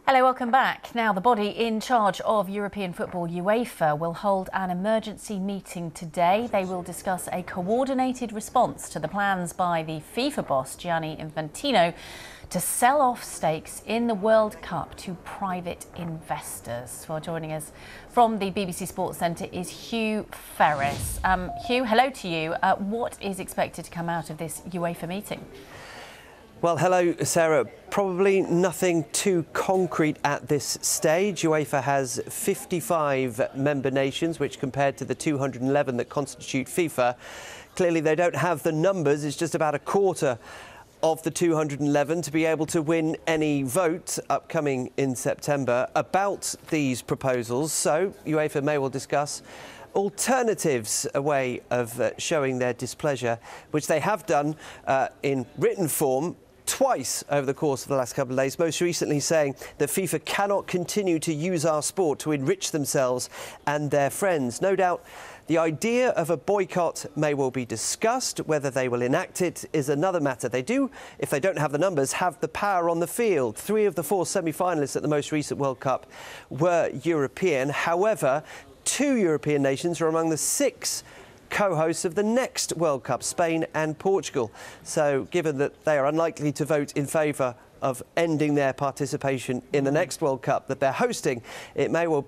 Hello, welcome back. Now, the body in charge of European football, UEFA, will hold an emergency meeting today. They will discuss a coordinated response to the plans by the FIFA boss, Gianni Infantino, to sell off stakes in the World Cup to private investors. Well, joining us from the BBC Sports Centre is Hugh Ferris. Hugh, hello to you. What is expected to come out of this UEFA meeting? Well, hello, Sarah. Probably nothing too concrete at this stage. UEFA has 55 member nations, which compared to the 211 that constitute FIFA, clearly they don't have the numbers. It's just about a quarter of the 211 to be able to win any vote upcoming in September about these proposals. So UEFA may well discuss alternatives, a way of showing their displeasure, which they have done in written form twice over the course of the last couple of days, most recently saying that FIFA cannot continue to use our sport to enrich themselves and their friends. No doubt the idea of a boycott may well be discussed. Whether they will enact it is another matter. They do, if they don't have the numbers, have the power on the field. 3 of the 4 semi-finalists at the most recent World Cup were European. However, 2 European nations are among the 6 co-hosts of the next World Cup, Spain and Portugal. So given that they are unlikely to vote in favour of ending their participation in the next World Cup that they're hosting, it may well